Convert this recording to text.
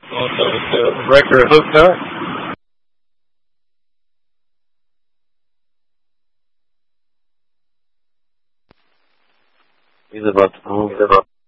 Also, with the breaker hooked up. He's about to move.